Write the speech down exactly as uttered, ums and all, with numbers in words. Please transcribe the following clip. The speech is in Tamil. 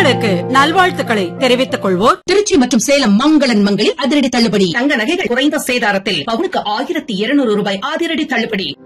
நேயர்களுக்கு நல்வாழ்த்துக்களை தெரிவித்துக் கொள்வோர் திருச்சி மற்றும் சேலம் மங்களன் மங்களில் அதிரடி தள்ளுபடி. தங்க நகைகள் குறைந்த சேதாரத்தில் பவுனுக்கு ஆயிரத்தி இருநூறு ரூபாய் அதிரடி தள்ளுபடி.